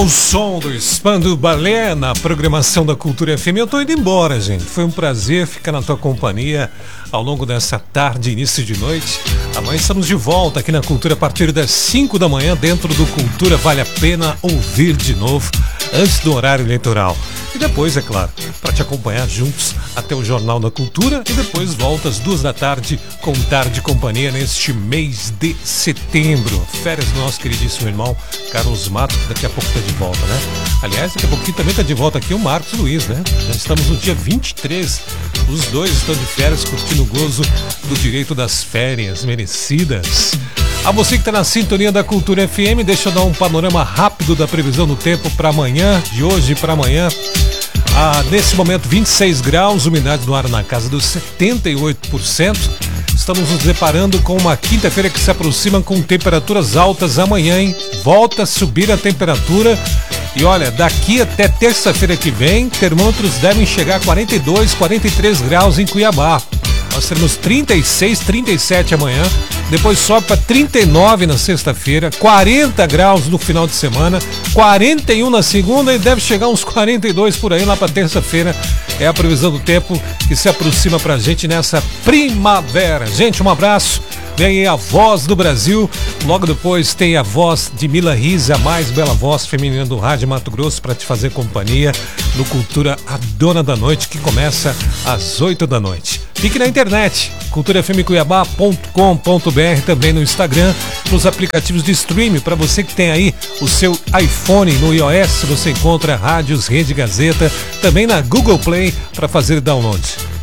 O som do Expando Balé na programação da Cultura FM. Eu tô indo embora, gente. Foi um prazer ficar na tua companhia ao longo dessa tarde, início de noite. Amanhã estamos de volta aqui na Cultura a partir das 5 da manhã, dentro do Cultura Vale a Pena Ouvir de Novo, antes do horário eleitoral. E depois, é claro, para te acompanhar juntos até o Jornal da Cultura e depois volta às 2 da tarde com Tarde e Companhia neste mês de setembro. Férias do nosso queridíssimo irmão Carlos Mato, que daqui a pouco está de volta, né? Aliás, daqui a pouquinho também está de volta aqui o Marcos Luiz, né? Já estamos no dia 23, os dois estão de férias curtindo o gozo do direito das férias merecidas. A você que está na sintonia da Cultura FM, deixa eu dar um panorama rápido da previsão do tempo para amanhã, de hoje para amanhã. Nesse momento 26 graus, umidade do ar na casa dos 78%. Estamos nos deparando com uma quinta-feira que se aproxima com temperaturas altas amanhã, hein? Volta a subir a temperatura. E olha, daqui até terça-feira que vem, termômetros devem chegar a 42, 43 graus em Cuiabá. Nós teremos 36, 37 amanhã, depois sobe para 39 na sexta-feira, 40 graus no final de semana, 41 na segunda e deve chegar uns 42 por aí lá para terça-feira. É a previsão do tempo que se aproxima pra gente nessa primavera. Gente, um abraço. Vem aí a voz do Brasil, logo depois tem a voz de Mila Rize, a mais bela voz feminina do rádio Mato Grosso, para te fazer companhia no Cultura A Dona da Noite, que começa às 8 da noite. Fique na internet, culturafmcuiabá.com.br, também no Instagram, nos aplicativos de streaming. Para você que tem aí o seu iPhone no iOS, você encontra Rádios Rede Gazeta, também na Google Play para fazer download.